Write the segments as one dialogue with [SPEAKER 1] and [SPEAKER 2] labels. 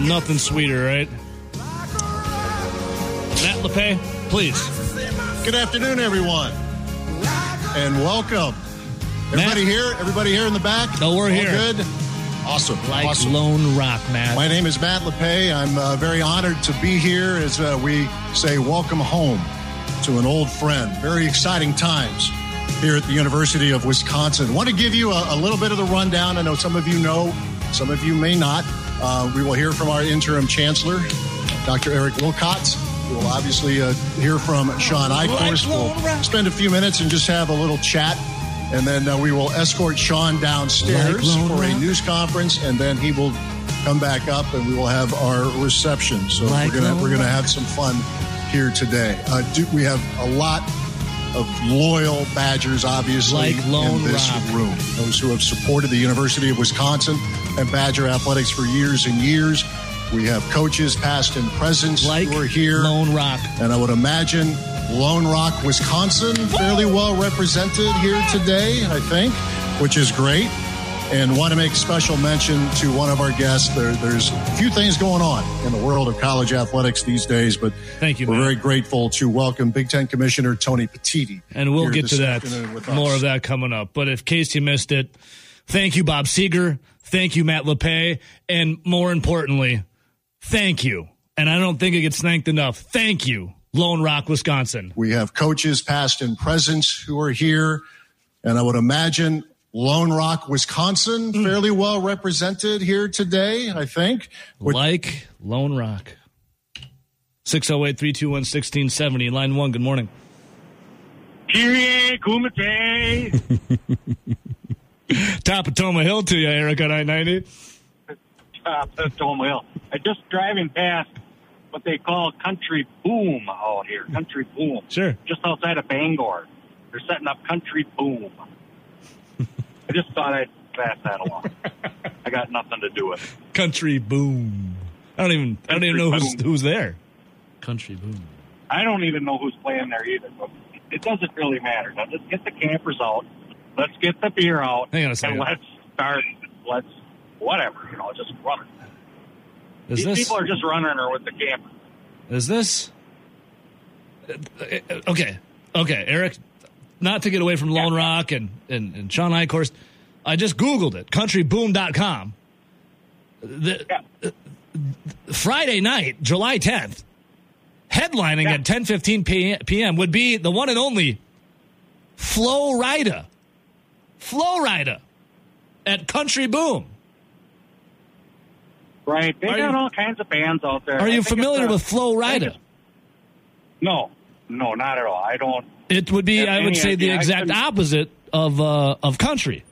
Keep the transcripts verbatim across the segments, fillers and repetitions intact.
[SPEAKER 1] Nothing sweeter, right? Matt LePay, please.
[SPEAKER 2] Good afternoon, everyone, and welcome. Everybody
[SPEAKER 1] Matt.
[SPEAKER 2] here? Everybody here in the back?
[SPEAKER 1] No, we're
[SPEAKER 2] All
[SPEAKER 1] here.
[SPEAKER 2] Good? Awesome.
[SPEAKER 1] Like
[SPEAKER 2] awesome.
[SPEAKER 1] Lone Rock, Matt.
[SPEAKER 2] My name is Matt LePay. I'm uh, very honored to be here as uh, we say welcome home to an old friend. Very exciting times here at the University of Wisconsin. I want to give you a, a little bit of the rundown. I know some of you know, some of you may not. Uh, we will hear from our interim chancellor, Doctor Eric Wilcox. We will obviously uh, hear from Sean Eichhorst. We'll spend a few minutes and just have a little chat. And then uh, we will escort Sean downstairs
[SPEAKER 1] like
[SPEAKER 2] for a news conference, and then he will come back up, and we will have our reception. So
[SPEAKER 1] like
[SPEAKER 2] we're gonna we're gonna have some fun here today. Uh, do, we have a lot of loyal Badgers, obviously,
[SPEAKER 1] like Lone
[SPEAKER 2] in this
[SPEAKER 1] Rock.
[SPEAKER 2] room. Those who have supported the University of Wisconsin and Badger athletics for years and years. We have coaches, past and present,
[SPEAKER 1] like
[SPEAKER 2] who are here.
[SPEAKER 1] Lone Rock.
[SPEAKER 2] And I would imagine Lone Rock, Wisconsin, fairly well represented here today, I think, which is great. And want to make special mention to one of our guests. There, there's a few things going on in the world of college athletics these days, but
[SPEAKER 1] Thank you,
[SPEAKER 2] we're
[SPEAKER 1] Matt.
[SPEAKER 2] very grateful to welcome Big Ten Commissioner Tony Petitti.
[SPEAKER 1] And we'll
[SPEAKER 2] here
[SPEAKER 1] get
[SPEAKER 2] this
[SPEAKER 1] to that,
[SPEAKER 2] afternoon with
[SPEAKER 1] more
[SPEAKER 2] us.
[SPEAKER 1] of that coming up. But in case you missed it, thank you, Bob Seeger. Thank you, Matt LePay. And more importantly, thank you. And I don't think it gets thanked enough. Thank you, Lone Rock, Wisconsin.
[SPEAKER 2] We have coaches, past and present, who are here. And I would imagine Lone Rock, Wisconsin,
[SPEAKER 1] Mm.
[SPEAKER 2] fairly well represented here today, I think. Which-
[SPEAKER 1] Like Lone Rock. six oh eight, three two one, one six seven oh. Line one, good morning.
[SPEAKER 3] Kyrie Kumite.
[SPEAKER 1] Top of Toma Hill to you, Eric, on I ninety.
[SPEAKER 3] Top of Toma Hill. I just driving past what they call Country Boom out here. Country Boom.
[SPEAKER 1] Sure.
[SPEAKER 3] Just outside of Bangor. They're setting up Country Boom. I just thought I'd pass that along. I got nothing to do with it.
[SPEAKER 1] Country Boom. I don't even I don't even
[SPEAKER 3] Country
[SPEAKER 1] know who's,
[SPEAKER 3] Boom.
[SPEAKER 1] who's there. Country Boom.
[SPEAKER 3] I don't even know who's playing there either. But it doesn't really matter. Now, let's get the campers out. Let's get the beer out.
[SPEAKER 1] Hang on a second.
[SPEAKER 3] And let's start. Let's, whatever, you know, just run it.
[SPEAKER 1] Is
[SPEAKER 3] These
[SPEAKER 1] this
[SPEAKER 3] people are just running her with the camper.
[SPEAKER 1] is this okay? Okay, Eric. Not to get away from Lone Rock and, and, and Sean Eichhorst, I just Googled it, country boom dot com. The,
[SPEAKER 3] Yeah.
[SPEAKER 1] uh, Friday night, July tenth, headlining
[SPEAKER 3] Yeah.
[SPEAKER 1] at ten fifteen p.m. would be the one and only Flo Rida. Flo Rida at Country Boom.
[SPEAKER 3] Right. They
[SPEAKER 1] Are
[SPEAKER 3] got
[SPEAKER 1] you-
[SPEAKER 3] all kinds of bands out there.
[SPEAKER 1] Are
[SPEAKER 3] I
[SPEAKER 1] you
[SPEAKER 3] think
[SPEAKER 1] familiar
[SPEAKER 3] it's, uh,
[SPEAKER 1] with Flo
[SPEAKER 3] I think
[SPEAKER 1] Rida?
[SPEAKER 3] it's- No. No, not at all. I don't.
[SPEAKER 1] It would be,
[SPEAKER 3] have
[SPEAKER 1] I would
[SPEAKER 3] any
[SPEAKER 1] say, the
[SPEAKER 3] idea. I
[SPEAKER 1] exact
[SPEAKER 3] couldn't-
[SPEAKER 1] opposite of uh, of country.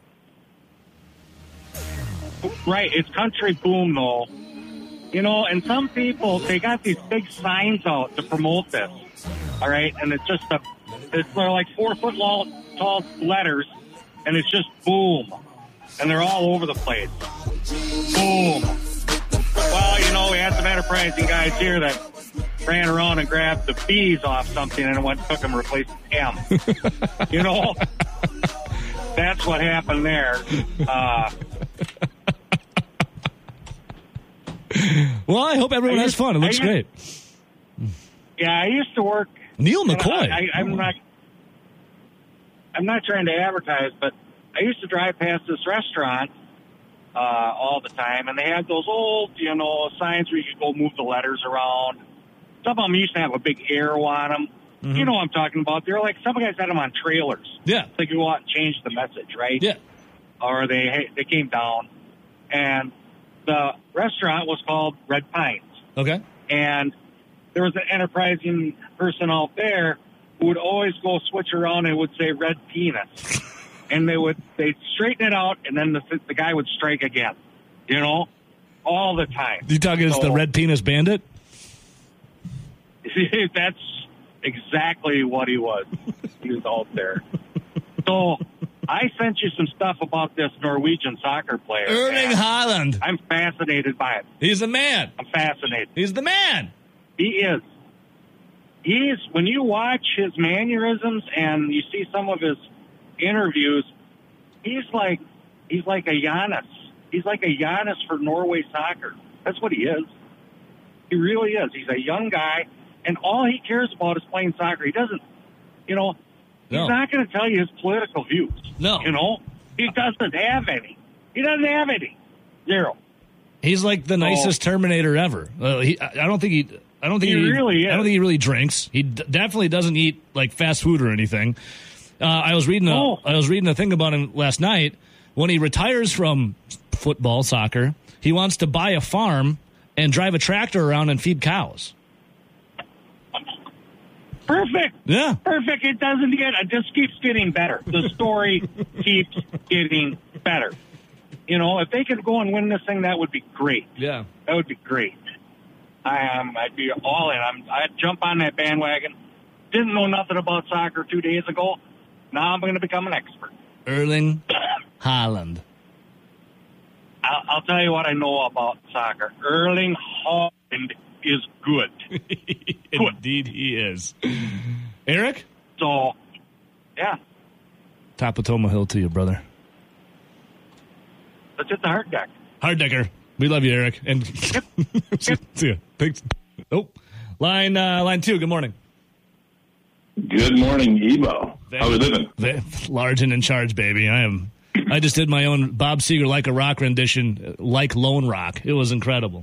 [SPEAKER 3] Right. It's Country Boom, though. You know, and some people, they got these big signs out to promote this. All right. And it's just a, it's they're like four foot long, tall letters, and it's just boom. And they're all over the place. Boom. Well, you know, we had some enterprising guys here that ran around and grabbed the B's off something and it went took them replaced M. You know, that's what happened there. Uh,
[SPEAKER 1] Well, I hope everyone
[SPEAKER 3] I
[SPEAKER 1] has
[SPEAKER 3] used-
[SPEAKER 1] fun. It looks
[SPEAKER 3] I
[SPEAKER 1] great.
[SPEAKER 3] yeah, I used to work.
[SPEAKER 1] Neil
[SPEAKER 3] and
[SPEAKER 1] McCoy.
[SPEAKER 3] I, I, I'm not. I'm not trying to advertise, but I used to drive past this restaurant uh, all the time, and they had those old, you know, signs where you could go move the letters around. Some of them used to have a big arrow on them.
[SPEAKER 1] Mm-hmm.
[SPEAKER 3] You know what I'm talking about? They're like, some guys had them on trailers.
[SPEAKER 1] Yeah.
[SPEAKER 3] They could go out and change the message, right?
[SPEAKER 1] Yeah.
[SPEAKER 3] Or they they came down, and the restaurant was called Red Pines.
[SPEAKER 1] Okay.
[SPEAKER 3] And there was an enterprising person out there who would always go switch around and would say red penis. And they would, they'd straighten it out, and then the, the guy would strike again, you know, all the time.
[SPEAKER 1] You talking as
[SPEAKER 3] So-
[SPEAKER 1] the Red Penis Bandit?
[SPEAKER 3] That's exactly what he was. He was out there. So I sent you some stuff about this Norwegian soccer player.
[SPEAKER 1] Erling
[SPEAKER 3] and
[SPEAKER 1] Haaland.
[SPEAKER 3] I'm fascinated by it.
[SPEAKER 1] He's the man.
[SPEAKER 3] I'm fascinated.
[SPEAKER 1] He's the man.
[SPEAKER 3] He is. He's, when you watch his mannerisms and you see some of his interviews, he's like, he's like a Giannis. He's like a Giannis for Norway soccer. That's what he is. He really is. He's a young guy, and all he cares about is playing soccer. He doesn't, you know, he's
[SPEAKER 1] No.
[SPEAKER 3] not going to tell you his political views.
[SPEAKER 1] No.
[SPEAKER 3] You know, he doesn't have any. He doesn't have any. Zero.
[SPEAKER 1] He's like the nicest Terminator ever. Uh, he, I I don't think he. I don't think
[SPEAKER 3] He
[SPEAKER 1] he,
[SPEAKER 3] really is.
[SPEAKER 1] I don't think he really drinks. He d- definitely doesn't eat like fast food or anything. Uh, I was reading a,
[SPEAKER 3] Oh.
[SPEAKER 1] I was reading a thing about him last night. When he retires from football, soccer, he wants to buy a farm and drive a tractor around and feed cows.
[SPEAKER 3] Perfect.
[SPEAKER 1] Yeah.
[SPEAKER 3] Perfect. It doesn't get, it just keeps getting better. The story keeps getting better. You know, if they could go and win this thing, that would be great.
[SPEAKER 1] Yeah.
[SPEAKER 3] That would be great. I am, I'd be all in. I'm, I'd jump on that bandwagon. Didn't know nothing about soccer two days ago. Now I'm going to become an expert.
[SPEAKER 1] Erling Haaland.
[SPEAKER 3] I'll, I'll tell you what I know about soccer. Erling Haaland is good.
[SPEAKER 1] Indeed, he is. Eric?
[SPEAKER 3] So, yeah,
[SPEAKER 1] Top of Toma Hill to you, brother.
[SPEAKER 3] let's hit the hard deck.
[SPEAKER 1] Harddecker. We love you, Eric. And see ya. Thanks. Oh, line uh, line two. Good morning.
[SPEAKER 4] Good morning, Ebo. How we living?
[SPEAKER 1] Large and in charge, baby. I am. I just did my own Bob Seger Like a Rock rendition, like Lone Rock. It was incredible.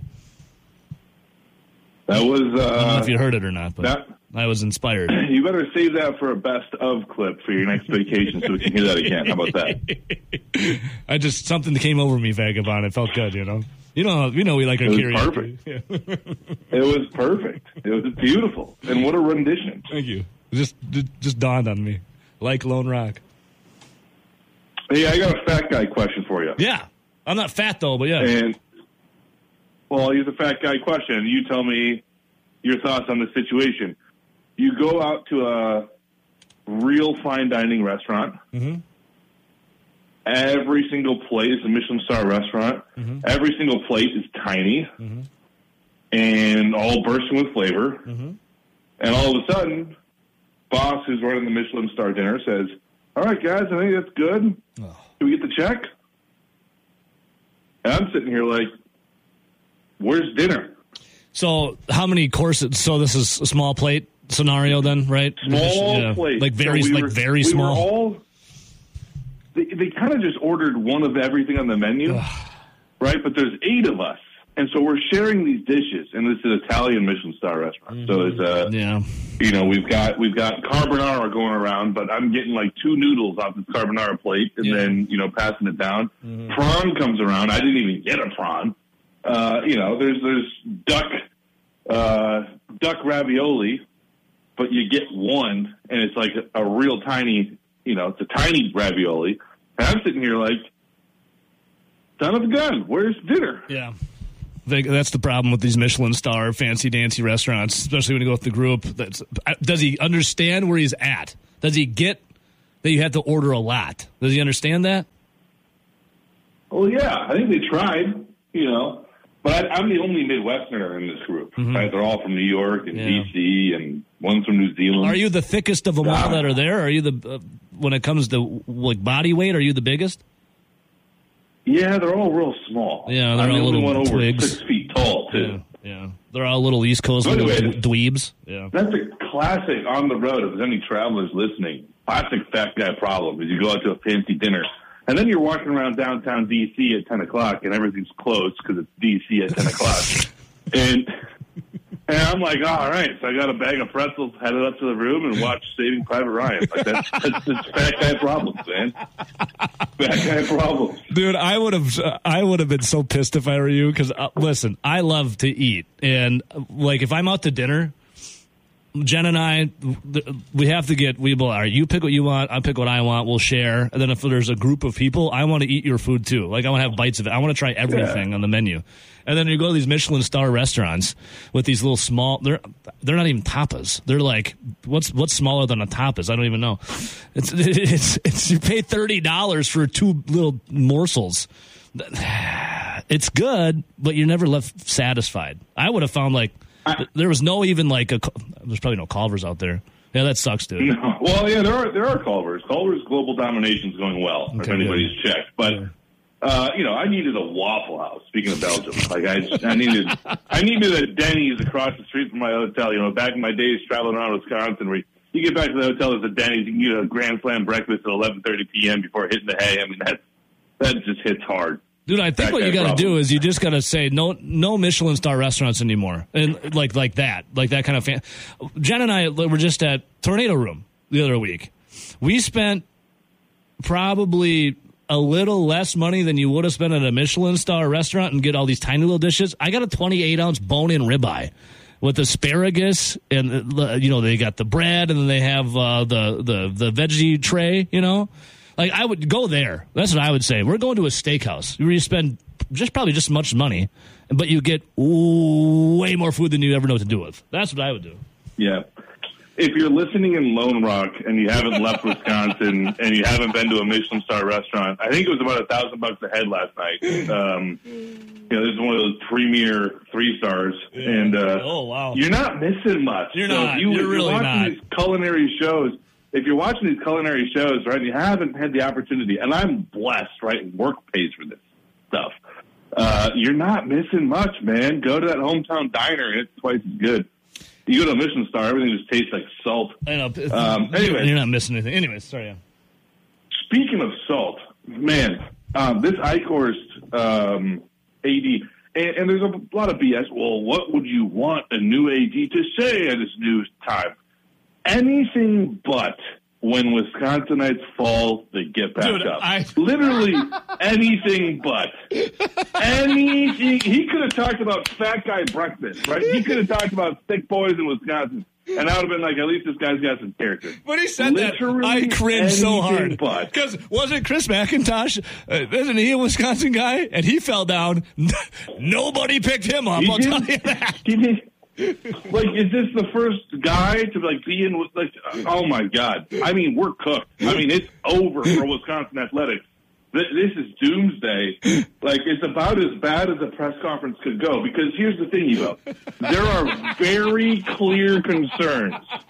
[SPEAKER 4] That was. Uh,
[SPEAKER 1] I don't know if you heard it or not, but
[SPEAKER 4] that,
[SPEAKER 1] I was inspired.
[SPEAKER 4] You better save that for a best of clip for your next vacation, so we can hear that again. How about that?
[SPEAKER 1] I just something that came over me, Vagabond. It felt good, you know. You know, you know, we like our
[SPEAKER 4] It was
[SPEAKER 1] karaoke.
[SPEAKER 4] perfect.
[SPEAKER 1] Yeah.
[SPEAKER 4] It was perfect. It was beautiful, and what a rendition!
[SPEAKER 1] Thank you. It just, just, just dawned on me, like Lone Rock.
[SPEAKER 4] Hey, I got a fat guy question for you.
[SPEAKER 1] Yeah, I'm not fat though, but yeah.
[SPEAKER 4] And well, here's a fat guy question. You tell me your thoughts on the situation. You go out to a real fine dining restaurant.
[SPEAKER 1] Mm-hmm.
[SPEAKER 4] Every single plate is a Michelin star restaurant.
[SPEAKER 1] Mm-hmm.
[SPEAKER 4] Every single plate is tiny
[SPEAKER 1] Mm-hmm.
[SPEAKER 4] and all bursting with flavor.
[SPEAKER 1] Mm-hmm.
[SPEAKER 4] And all of a sudden, boss who's running the Michelin star dinner says, "All right, guys, I think that's good.
[SPEAKER 1] Oh.
[SPEAKER 4] Can we get the check?" And I'm sitting here like, where's dinner?
[SPEAKER 1] So how many courses? So this is a small plate scenario then, right?
[SPEAKER 4] Small
[SPEAKER 1] Yeah.
[SPEAKER 4] plate.
[SPEAKER 1] Like very,
[SPEAKER 4] So we
[SPEAKER 1] like
[SPEAKER 4] were-
[SPEAKER 1] very
[SPEAKER 4] we
[SPEAKER 1] small.
[SPEAKER 4] Were all, they they kind of just ordered one of everything on the menu, right? But there's eight of us. And so we're sharing these dishes, and this is an Italian Michelin star restaurant. Mm-hmm. So it's uh,
[SPEAKER 1] yeah,
[SPEAKER 4] you know, we've got we've got carbonara going around, but I'm getting like two noodles off this carbonara plate, and
[SPEAKER 1] Yeah.
[SPEAKER 4] then you know passing it down.
[SPEAKER 1] Mm-hmm.
[SPEAKER 4] Prawn comes around. I didn't even get a prawn. Uh, you know, there's there's duck uh, duck ravioli, but you get one, and it's like a, a real tiny, you know, it's a tiny ravioli. And I'm sitting here like, son of a gun, where's dinner?
[SPEAKER 1] yeah. They, that's the problem with these Michelin star fancy dancy restaurants, especially when you go with the group. That's, does he understand where he's at? Does he get that you have to order a lot? Does he understand that?
[SPEAKER 4] Well, yeah, I think they tried, you know, but I, I'm the only Midwesterner in this group.
[SPEAKER 1] Mm-hmm.
[SPEAKER 4] Right? They're all from New York and
[SPEAKER 1] Yeah.
[SPEAKER 4] D C and one's from New Zealand.
[SPEAKER 1] Are you the thickest of them all that are there? Are you the uh, when it comes to like body weight? Are you the biggest?
[SPEAKER 4] Yeah, they're all real small.
[SPEAKER 1] Yeah, they're
[SPEAKER 4] I'm
[SPEAKER 1] all
[SPEAKER 4] the only
[SPEAKER 1] little
[SPEAKER 4] one over
[SPEAKER 1] twigs.
[SPEAKER 4] six feet tall too.
[SPEAKER 1] Yeah, yeah. They're all little East Coast
[SPEAKER 4] So
[SPEAKER 1] little
[SPEAKER 4] anyways,
[SPEAKER 1] dweebs. Yeah.
[SPEAKER 4] That's a classic on the road. If there's any travelers listening, classic fat guy problem is you go out to a fancy dinner, and then you're walking around downtown D C at ten o'clock, and everything's closed because it's D C at ten o'clock. And and I'm like, oh, all right, so I got a bag of pretzels, headed up to the room, and watch Saving Private Ryan. Like that's that's just fat guy problems, man. Fat guy problems.
[SPEAKER 1] Dude, I would have, uh, I would have been so pissed if I were you. Because uh, listen, I love to eat, and uh, like if I'm out to dinner, Jen and I, th- we have to get. We will. All right, you pick what you want. I pick what I want. We'll share. And then if there's a group of people, I want to eat your food too. Like I want to have bites of it. I want to try everything
[SPEAKER 4] Yeah.
[SPEAKER 1] on the menu. And then you go to these Michelin star restaurants with these little small. They're they're not even tapas. They're like what's what's smaller than a tapas? I don't even know. It's it's it's you pay thirty dollars for two little morsels. It's good, but you're never left satisfied. I would have found like th- there was no even like a. There's probably no Culver's out there. Yeah, that sucks, dude.
[SPEAKER 4] No. Well, yeah, there are there are Culver's. Culver's global domination is going well.
[SPEAKER 1] Okay,
[SPEAKER 4] if anybody's
[SPEAKER 1] yeah.
[SPEAKER 4] checked, but. Uh, you know, I needed a Waffle House. Speaking of Belgium, like I, I needed, I I needed a Denny's across the street from my hotel. You know, back in my days traveling around Wisconsin, where you get back to the hotel, there's a Denny's, you can get a Grand Slam breakfast at eleven thirty p.m. before hitting the hay. I mean, that that just hits hard.
[SPEAKER 1] Dude, I think
[SPEAKER 4] that
[SPEAKER 1] what you got to
[SPEAKER 4] problem.
[SPEAKER 1] do is you just got to say no, no Michelin star restaurants anymore, and like like that, like that kind of fan. Jen and I were just at Tornado Room the other week. We spent probably a little less money than you would have spent at a Michelin star restaurant and get all these tiny little dishes. I got a twenty-eight ounce bone-in ribeye with asparagus, and uh, you know they got the bread, and then they have uh, the the the veggie tray, you know. Like, I would go there. That's what I would say. We're going to a steakhouse where you spend just probably just as much money, but you get way more food than you ever know what to do with. That's what I would do.
[SPEAKER 4] Yeah. If you're listening in Lone Rock and you haven't left Wisconsin and you haven't been to a Michelin star restaurant, I think it was about a thousand bucks a head last night. Um, you know, this is one of those premier three stars,
[SPEAKER 1] Yeah.
[SPEAKER 4] and uh,
[SPEAKER 1] Oh, wow.
[SPEAKER 4] you're not missing much.
[SPEAKER 1] You're
[SPEAKER 4] so
[SPEAKER 1] not.
[SPEAKER 4] If you,
[SPEAKER 1] You're
[SPEAKER 4] if
[SPEAKER 1] really
[SPEAKER 4] you're watching
[SPEAKER 1] not.
[SPEAKER 4] these culinary shows. If you're watching these culinary shows, right, you haven't had the opportunity, and I'm blessed, right, work pays for this stuff. Uh, you're not missing much, man. Go to that hometown diner, and it's twice as good. You go to a Michelin star, everything just tastes like salt.
[SPEAKER 1] I know.
[SPEAKER 4] Um, anyways.
[SPEAKER 1] You're not missing anything. Anyways, sorry. Yeah.
[SPEAKER 4] Speaking of salt, man, um, this Eichhorst um, A D, and, and there's a lot of B S. Well, what would you want a new A D to say at this new time? Anything but when Wisconsinites fall, they get back
[SPEAKER 1] Dude,
[SPEAKER 4] up.
[SPEAKER 1] I-
[SPEAKER 4] Literally anything but. Anything. He could have talked about fat guy breakfast, right? He could have talked about thick boys in Wisconsin. And I would have been like, at least this guy's got some character.
[SPEAKER 1] When he said
[SPEAKER 4] Literally
[SPEAKER 1] that, I cringed so
[SPEAKER 4] anything
[SPEAKER 1] hard.
[SPEAKER 4] but.
[SPEAKER 1] Because wasn't Chris McIntosh, uh, isn't he a Wisconsin guy? And he fell down. Nobody picked him up,
[SPEAKER 4] He
[SPEAKER 1] I'll
[SPEAKER 4] did-
[SPEAKER 1] tell you that.
[SPEAKER 4] he did- Like, is this the first guy to like be in? Like, oh my God! I mean, we're cooked. I mean, it's over for Wisconsin athletics. This, this is doomsday. Like, it's about as bad as a press conference could go. Because here's the thing, Evo. There are very clear concerns.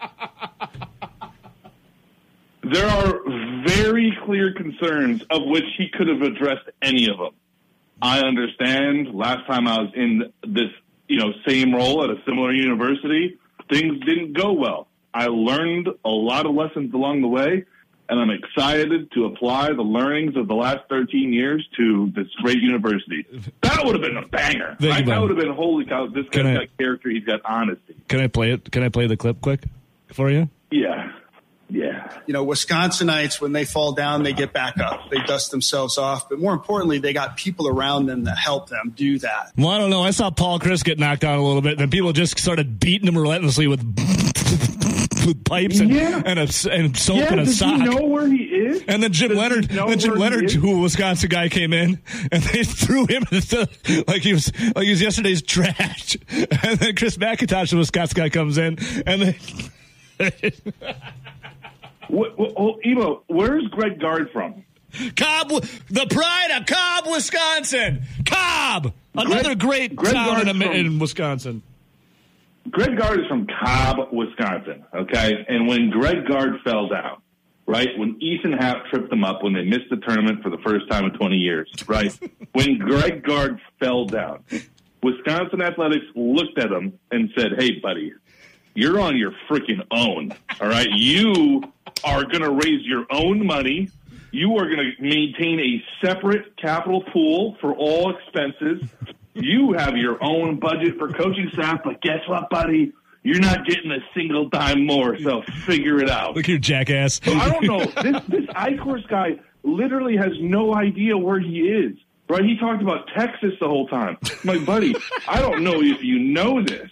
[SPEAKER 4] There are very clear concerns of which he could have addressed any of them. I understand. Last time I was in this, you know, same role at a similar university, things didn't go well. I learned a lot of lessons along the way, and I'm excited to apply the learnings of the last thirteen years to this great university. That would have been a banger.
[SPEAKER 1] Thank you,
[SPEAKER 4] Right? That
[SPEAKER 1] Bob.
[SPEAKER 4] would have been, holy cow, this
[SPEAKER 1] Can
[SPEAKER 4] guy's
[SPEAKER 1] I-
[SPEAKER 4] got character, he's got honesty.
[SPEAKER 1] Can I play it? Can I play the clip quick for you?
[SPEAKER 4] Yeah. Yeah.
[SPEAKER 5] You know, Wisconsinites, when they fall down, they get back up. They dust themselves off. But more importantly, they got people around them that help them do that.
[SPEAKER 1] Well, I don't know. I saw Paul Chris get knocked down a little bit, and then people just started beating him relentlessly with, with pipes and,
[SPEAKER 4] Yeah.
[SPEAKER 1] and, a, and soap
[SPEAKER 4] Yeah,
[SPEAKER 1] and a
[SPEAKER 4] does
[SPEAKER 1] sock.
[SPEAKER 4] he know where he is?
[SPEAKER 1] And then Jim
[SPEAKER 4] Does he
[SPEAKER 1] Leonard,
[SPEAKER 4] know
[SPEAKER 1] then Jim
[SPEAKER 4] where he
[SPEAKER 1] Leonard,
[SPEAKER 4] is?
[SPEAKER 1] who a Wisconsin guy, came in, and they threw him into, like he was like he was yesterday's trash. And then Chris McIntosh, the Wisconsin guy, comes in, and then
[SPEAKER 4] What, what, oh, Evo, where's Greg Gard from?
[SPEAKER 1] Cobb, the pride of Cobb, Wisconsin. Cobb, another great
[SPEAKER 4] Greg
[SPEAKER 1] town in,
[SPEAKER 4] Gard's
[SPEAKER 1] Am-
[SPEAKER 4] from-
[SPEAKER 1] in Wisconsin.
[SPEAKER 4] Greg Gard is from Cobb, Wisconsin, okay? And when Greg Gard fell down, right, when Ethan Happ tripped him up when they missed the tournament for the first time in twenty years, right, when Greg Gard fell down, Wisconsin Athletics looked at him and said, hey, buddy, you're on your freaking own, all right? You are going to raise your own money. You are going to maintain a separate capital pool for all expenses. You have your own budget for coaching staff, but guess what, buddy? You're not getting a single dime more, so figure it out.
[SPEAKER 1] Look here, jackass.
[SPEAKER 4] I don't know. This this Eichhorst guy literally has no idea where he is. Right? He talked about Texas the whole time. I'm like, buddy, I don't know if you know this,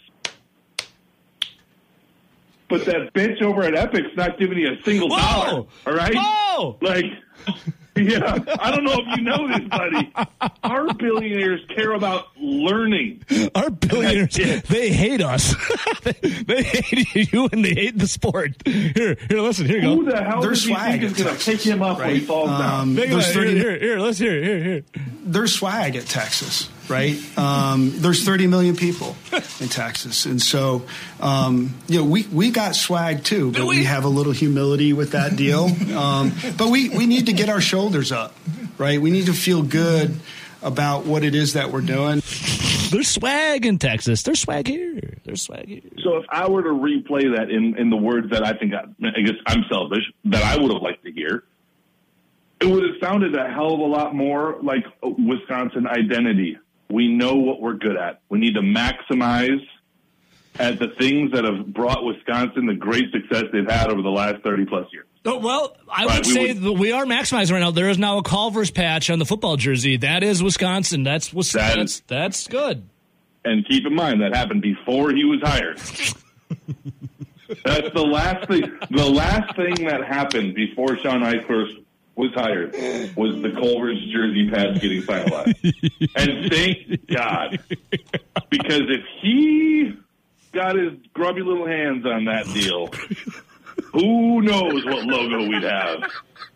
[SPEAKER 4] but that bitch over at Epic's not giving you a single
[SPEAKER 1] Whoa!
[SPEAKER 4] dollar. All right?
[SPEAKER 1] Whoa!
[SPEAKER 4] Like, yeah, I don't know if you know this, buddy. Our billionaires care about learning.
[SPEAKER 1] Our billionaires,
[SPEAKER 4] Yeah.
[SPEAKER 1] they hate us. they, they hate you and they hate the sport. Here, here, listen, here you
[SPEAKER 4] Who
[SPEAKER 1] go.
[SPEAKER 4] the hell
[SPEAKER 5] There's
[SPEAKER 4] does he
[SPEAKER 5] swag
[SPEAKER 4] think is
[SPEAKER 5] at
[SPEAKER 4] going to
[SPEAKER 5] Texas,
[SPEAKER 4] pick him up when he
[SPEAKER 5] right?
[SPEAKER 4] falls down?
[SPEAKER 5] Um,
[SPEAKER 1] Think
[SPEAKER 5] there's
[SPEAKER 1] about it.
[SPEAKER 5] thirty
[SPEAKER 1] Here, here, here, let's hear it. Here, here.
[SPEAKER 5] There's swag at Texas, right? Um, there's thirty million people in Texas. And so, um, you know, we, we got swag too, but we?
[SPEAKER 1] we?
[SPEAKER 5] have a little humility with that deal. Um, but we, we need to get our shoulders up, right? We need to feel good about what it is that we're doing.
[SPEAKER 1] There's swag in Texas. There's swag here. There's swag here.
[SPEAKER 4] So if I were to replay that in, in the words that I think, I, I guess I'm selfish, that I would have liked to hear, it would have sounded a hell of a lot more like Wisconsin identity. We know what we're good at. We need to maximize at the things that have brought Wisconsin the great success they've had over the last thirty plus years.
[SPEAKER 1] Oh, well, I
[SPEAKER 4] right,
[SPEAKER 1] would
[SPEAKER 4] we
[SPEAKER 1] say
[SPEAKER 4] would,
[SPEAKER 1] that we are maximizing right now. There is now a Culver's patch on the football jersey. That is Wisconsin. That's Wisconsin. That's, that's good.
[SPEAKER 4] And keep in mind that happened before he was hired. That's the last thing. The last thing that happened before Sean Eichhorst was hired was the Culver's jersey patch getting finalized. And thank God, because if he got his grubby little hands on that deal, who knows what logo we'd have.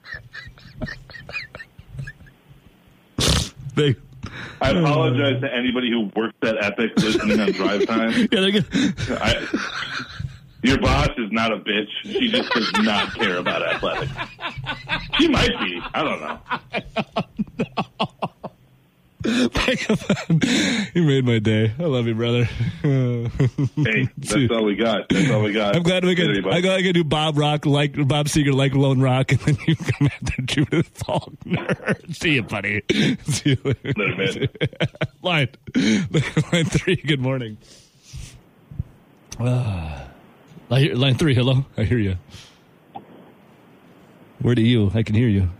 [SPEAKER 1] They,
[SPEAKER 4] I apologize to anybody who works at Epic listening on drive time.
[SPEAKER 1] Yeah, good.
[SPEAKER 4] I, your boss is not a bitch. She just does not care about athletics. She might be. I don't know.
[SPEAKER 1] You made my day. I love you, brother.
[SPEAKER 4] Hey, that's all we got. That's all we got.
[SPEAKER 1] I'm glad we can. I'm glad I can do Bob Rock like Bob Seger like Lone Rock, and then you come after Judith Faulkner. See you, buddy. See you later.
[SPEAKER 4] Later, man.
[SPEAKER 1] Line, line three. Good morning. Uh, line three. Hello. I hear you. Where do you? I can hear you.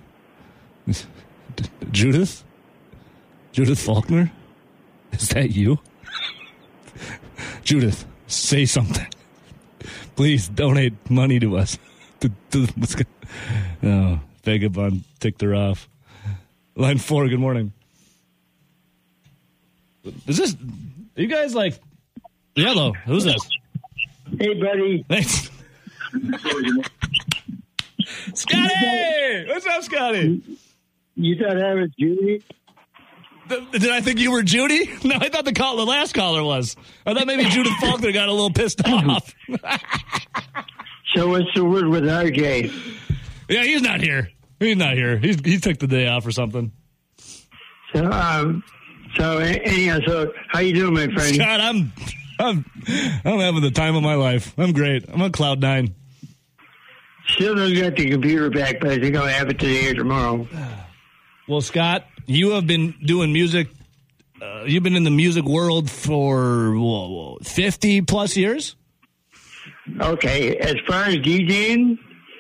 [SPEAKER 1] Judith. Judith Faulkner? Is that you? Judith, say something. Please donate money to us. to, to, no, Vagabond ticked her off. Line four, good morning. Is this, are you guys like, hello, who's this?
[SPEAKER 6] Hey, buddy.
[SPEAKER 1] Thanks. Scotty! What's up, Scotty?
[SPEAKER 6] You thought I was Judy?
[SPEAKER 1] Did I think you were Judy? No, I thought the call, the last caller was. I thought maybe Judith Faulkner got a little pissed off.
[SPEAKER 6] So what's the word with R J?
[SPEAKER 1] Yeah, he's not here. He's not here. He's he took the day off or something.
[SPEAKER 6] So um, so anyhow, so how you doing, my friend?
[SPEAKER 1] Scott, I'm I'm I'm having the time of my life. I'm great. I'm on cloud nine.
[SPEAKER 6] Still don't get the computer back, but I think I'll have it today or tomorrow.
[SPEAKER 1] Well, Scott, you have been doing music. Uh, you've been in the music world for whoa, whoa, fifty plus years.
[SPEAKER 6] Okay, as far as DJing,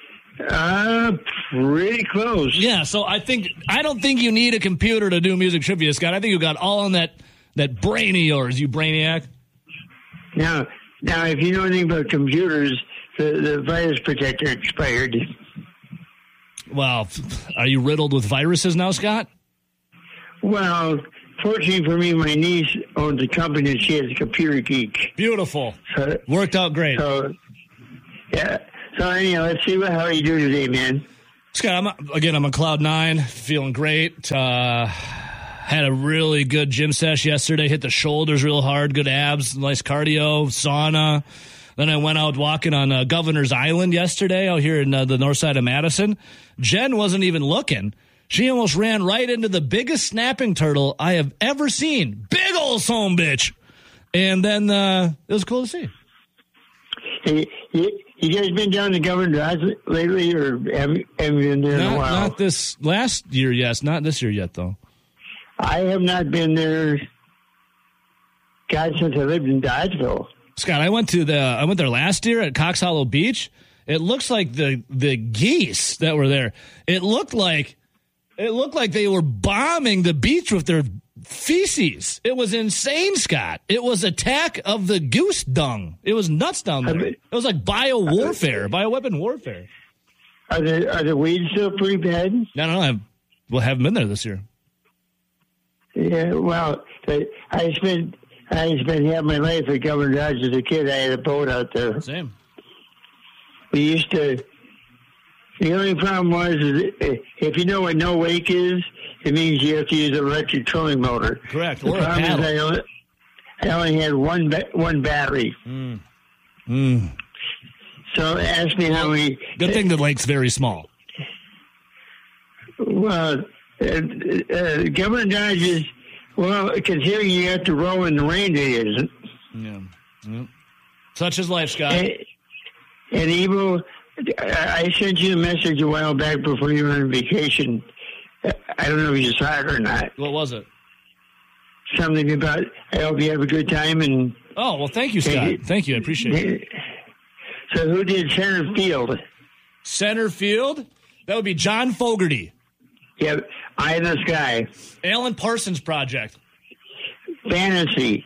[SPEAKER 6] uh, pretty close.
[SPEAKER 1] Yeah, so I think I don't think you need a computer to do music trivia, Scott. I think you got all on that that brain of yours, you brainiac.
[SPEAKER 6] Now, now, if you know anything about computers, the, the virus protector expired.
[SPEAKER 1] Well, are you riddled with viruses now, Scott?
[SPEAKER 6] Well, fortunately for me, my niece owns a company and she has a computer geek.
[SPEAKER 1] Beautiful.
[SPEAKER 6] So,
[SPEAKER 1] worked out great.
[SPEAKER 6] So, yeah. So, anyhow, let's see what, how are you doing today, man?
[SPEAKER 1] Scott, I'm, again, I'm on cloud nine, feeling great. Uh, had a really good gym sesh yesterday, hit the shoulders real hard, good abs, nice cardio, sauna. Then I went out walking on uh, Governor's Island yesterday out here in uh, the north side of Madison. Jen wasn't even looking. She almost ran right into the biggest snapping turtle I have ever seen. Big old son bitch. And then uh, it was cool to see.
[SPEAKER 6] Hey, you, you guys been down to Governor's Island lately, or have you, have you been there
[SPEAKER 1] not,
[SPEAKER 6] in a while?
[SPEAKER 1] Not this last year, yes. Not this year yet, though.
[SPEAKER 6] I have not been there, God, since I lived in Dodgeville.
[SPEAKER 1] Scott, I went to the I went there last year at Cox Hollow Beach. It looks like the the geese that were there. It looked like it looked like they were bombing the beach with their feces. It was insane, Scott. It was attack of the goose dung. It was nuts down there. It was like bio warfare, bioweapon warfare.
[SPEAKER 6] Are the are the weeds still pretty bad?
[SPEAKER 1] I don't know. I well haven't been there this year.
[SPEAKER 6] Yeah, well, I spent. I spent half my life at Governor Dodge as a kid. I had a boat out there.
[SPEAKER 1] Same.
[SPEAKER 6] We used to. The only problem was, is if you know what no wake is, it means you have to use an electric trolling motor.
[SPEAKER 1] Correct.
[SPEAKER 6] The
[SPEAKER 1] or a paddle.
[SPEAKER 6] I only, I only had one ba- one battery.
[SPEAKER 1] Mm. Mm.
[SPEAKER 6] So ask me how we.
[SPEAKER 1] Good thing the lake's very small.
[SPEAKER 6] Well, uh, uh, Governor Dodge is Well, considering you have to roll in the rain, it isn't.
[SPEAKER 1] Yeah. yeah. Such is life, Scott.
[SPEAKER 6] And, and Evo, I sent you a message a while back before you went on vacation. I don't know if you saw it or not.
[SPEAKER 1] What was it?
[SPEAKER 6] Something about, I hope you have a good time. And
[SPEAKER 1] Oh, well, thank you, Scott.
[SPEAKER 6] Hey,
[SPEAKER 1] thank you. I appreciate it.
[SPEAKER 6] So who did center field?
[SPEAKER 1] Center field? That would be John Fogerty.
[SPEAKER 6] Yeah, Eye in the Sky.
[SPEAKER 1] Alan Parsons Project.
[SPEAKER 6] Fantasy.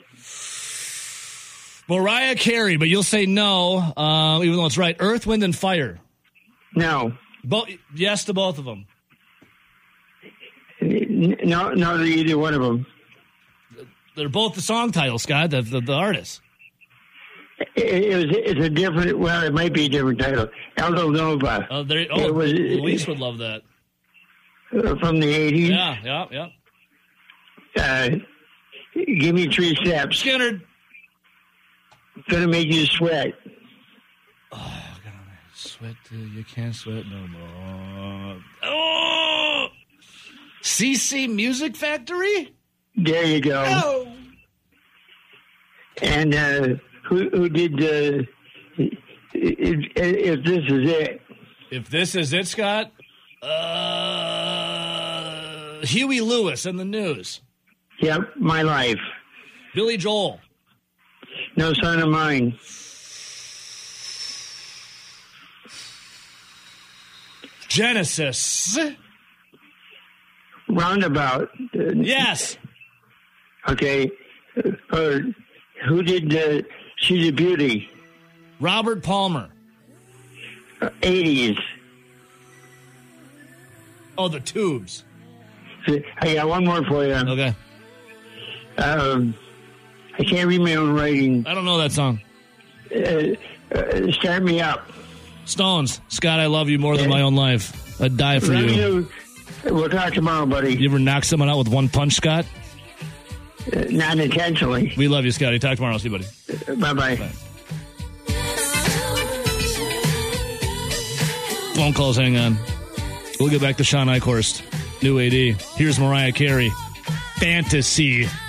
[SPEAKER 1] Mariah Carey, but you'll say no, uh, even though it's right. Earth, Wind, and Fire.
[SPEAKER 6] No.
[SPEAKER 1] Bo- yes to both of them.
[SPEAKER 6] No, no to either one of them.
[SPEAKER 1] They're both the song titles, Scott, the, the, the artists.
[SPEAKER 6] It, it was, it's a different, well, it might be a different title. Aldo Nova.
[SPEAKER 1] Uh, there, oh,
[SPEAKER 6] it was,
[SPEAKER 1] Luis would love that.
[SPEAKER 6] Uh, from the eighties.
[SPEAKER 1] Yeah, yeah, yeah.
[SPEAKER 6] Uh, give me three steps.
[SPEAKER 1] Skinner.
[SPEAKER 6] Gonna make you sweat.
[SPEAKER 1] Oh, God, sweat till you can't sweat no more. Oh! C C Music Factory?
[SPEAKER 6] There you go.
[SPEAKER 1] Oh!
[SPEAKER 6] And uh, who, who did uh, if, if This Is It?
[SPEAKER 1] If This Is It, Scott? Uh, Huey Lewis and the News.
[SPEAKER 6] Yep, My Life.
[SPEAKER 1] Billy Joel.
[SPEAKER 6] No Son of Mine.
[SPEAKER 1] Genesis.
[SPEAKER 6] Roundabout.
[SPEAKER 1] Yes.
[SPEAKER 6] Okay. Uh, who did uh, She's a Beauty?
[SPEAKER 1] Robert Palmer.
[SPEAKER 6] Uh, eighties.
[SPEAKER 1] Oh, the Tubes.
[SPEAKER 6] I got one more for you.
[SPEAKER 1] Okay.
[SPEAKER 6] Um, I can't read my own writing.
[SPEAKER 1] I don't know that song.
[SPEAKER 6] Uh, uh, start me up.
[SPEAKER 1] Stones. Scott, I love you more than my own life. I'd die for
[SPEAKER 6] Love
[SPEAKER 1] you.
[SPEAKER 6] you. We'll talk tomorrow, buddy.
[SPEAKER 1] You ever knock someone out with one punch, Scott?
[SPEAKER 6] Uh, not intentionally.
[SPEAKER 1] We love you, Scotty. Talk tomorrow. See you, buddy.
[SPEAKER 6] Uh, bye-bye.
[SPEAKER 1] Bye. Phone calls, hang on. We'll get back to Sean Eichhorst, new A D. Here's Mariah Carey. Fantasy.